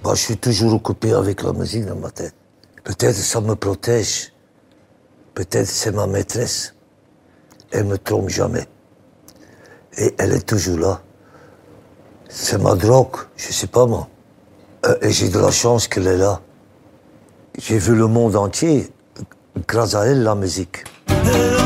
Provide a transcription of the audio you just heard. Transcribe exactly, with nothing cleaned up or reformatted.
Moi, je suis toujours occupé avec la musique dans ma tête. Peut-être ça me protège. Peut-être c'est ma maîtresse. Elle me trompe jamais. Et elle est toujours là. C'est ma drogue, je sais pas moi. Euh, et j'ai de la chance qu'elle est là. J'ai vu le monde entier grâce à elle, la musique.